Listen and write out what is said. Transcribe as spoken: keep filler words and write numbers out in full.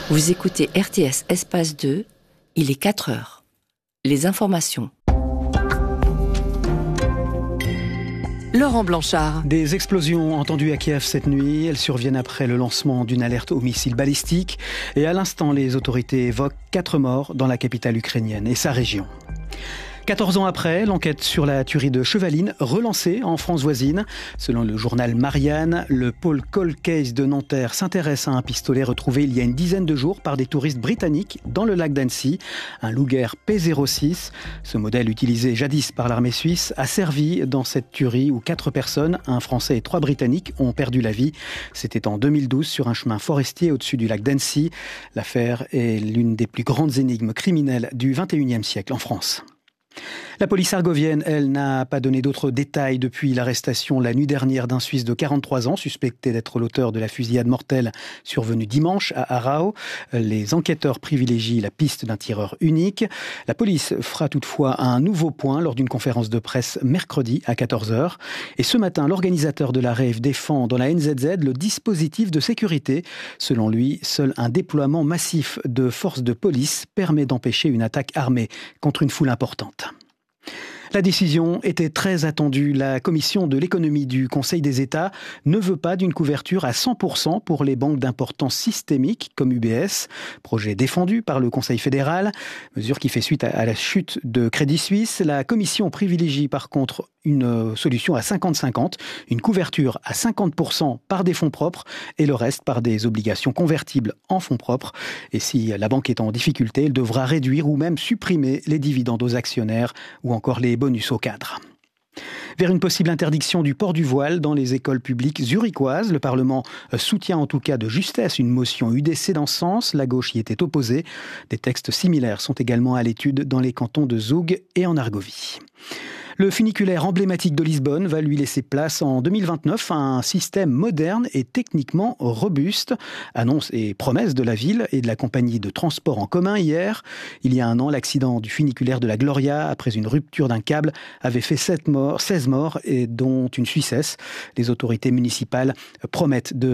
Vous écoutez R T S Espace deux, il est quatre heures. Les informations. Laurent Blanchard. Des explosions entendues à Kiev cette nuit. Elles surviennent après le lancement d'une alerte au missile balistique. Et à l'instant, les autorités évoquent quatre morts dans la capitale ukrainienne et sa région. quatorze ans après, l'enquête sur la tuerie de Chevaline relancée en France voisine. Selon le journal Marianne, le pôle Cold Case de Nanterre s'intéresse à un pistolet retrouvé il y a une dizaine de jours par des touristes britanniques dans le lac d'Annecy, un Luger P zéro six. Ce modèle utilisé jadis par l'armée suisse a servi dans cette tuerie où quatre personnes, un Français et trois Britanniques, ont perdu la vie. C'était en deux mille douze sur un chemin forestier au-dessus du lac d'Annecy. L'affaire est l'une des plus grandes énigmes criminelles du vingt et unième siècle en France. La police argovienne, elle, n'a pas donné d'autres détails depuis l'arrestation la nuit dernière d'un Suisse de quarante-trois ans, suspecté d'être l'auteur de la fusillade mortelle survenue dimanche à Arao. Les enquêteurs privilégient la piste d'un tireur unique. La police fera toutefois un nouveau point lors d'une conférence de presse mercredi à quatorze heures. Et ce matin, l'organisateur de la rave défend dans la N Z Z le dispositif de sécurité. Selon lui, seul un déploiement massif de forces de police permet d'empêcher une attaque armée contre une foule importante. La décision était très attendue. La commission de l'économie du Conseil des États ne veut pas d'une couverture à cent pour cent pour les banques d'importance systémique comme U B S. Projet défendu par le Conseil fédéral, mesure qui fait suite à la chute de Crédit Suisse. La commission privilégie par contre une solution à cinquante cinquante, une couverture à cinquante pour cent par des fonds propres et le reste par des obligations convertibles en fonds propres. Et si la banque est en difficulté, elle devra réduire ou même supprimer les dividendes aux actionnaires ou encore les bonus aux cadres. Vers une possible interdiction du port du voile dans les écoles publiques zurichoises. Le Parlement soutient en tout cas de justesse une motion U D C dans ce sens. La gauche y était opposée. Des textes similaires sont également à l'étude dans les cantons de Zoug et en Argovie. Le funiculaire emblématique de Lisbonne va lui laisser place en deux mille vingt-neuf à un système moderne et techniquement robuste. Annonce et promesse de la ville et de la compagnie de transport en commun hier. Il y a un an, l'accident du funiculaire de la Gloria, après une rupture d'un câble, avait fait sept morts, seize morts, et dont une Suissesse. Les autorités municipales promettent de